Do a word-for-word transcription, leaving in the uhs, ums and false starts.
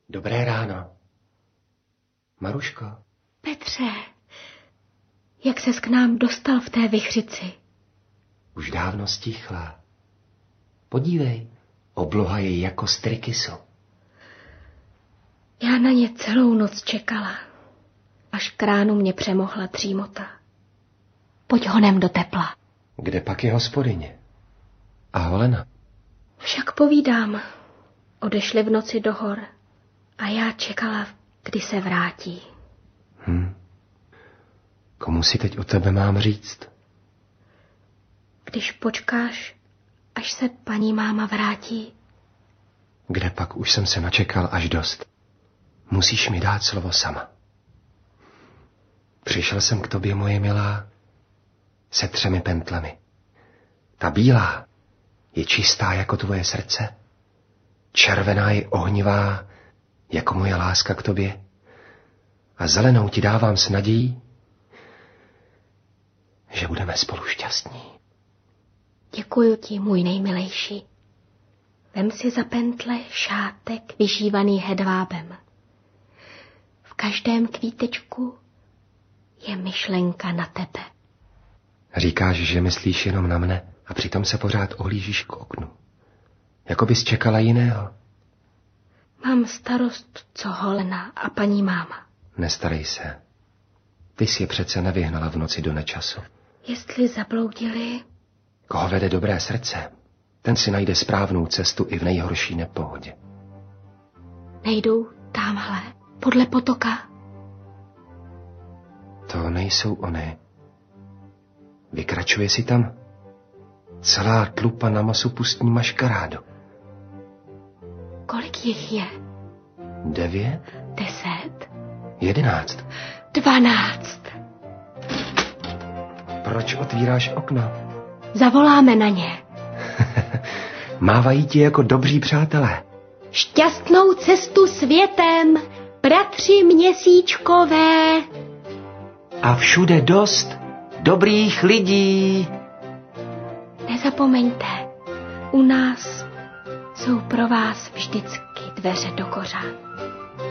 Dobré ráno. Maruško. Petře, jak ses k nám dostal v té vichřici? Už dávno stichla. Podívej, obloha je jako z trykysu. Já na ně celou noc čekala, až k ránu mě přemohla dřímota. Pojď honem do tepla. Kde pak je hospodyně? A Holena? Však povídám, odešli v noci do hor a já čekala, kdy se vrátí. Hm. Komu si teď o tebe mám říct? Když počkáš, až se paní máma vrátí. Kde pak už jsem se načekal až dost. Musíš mi dát slovo sama. Přišel jsem k tobě, moje milá, se třemi pentlemi. Ta bílá je čistá jako tvoje srdce, červená je ohnivá jako moje láska k tobě a zelenou ti dávám s nadějí, že budeme spolu šťastní. Děkuju ti, můj nejmilejší. Vem si za pentle šátek vyšívaný hedvábem. V každém kvítečku je myšlenka na tebe. Říkáš, že myslíš jenom na mne a přitom se pořád ohlížíš k oknu. Jako bys čekala jiného. Mám starost, co Holena a paní máma. Nestarej se. Ty jsi je přece nevyhnala v noci do nečasu. Jestli zabloudili... Koho vede dobré srdce, ten si najde správnou cestu i v nejhorší nepohodě. Nejdou támhle, podle potoka. To nejsou ony. Vykračuje si tam celá tlupa na masu pustní maškarádu. Kolik jich je? Devět? Deset? Jedenáct? Dvanáct. Proč otvíráš okno? Zavoláme na ně. Mávají ti jako dobří přátelé. Šťastnou cestu světem, bratři měsíčkové. A všude dost dobrých lidí. Nezapomeňte, u nás jsou pro vás vždycky dveře do kořán.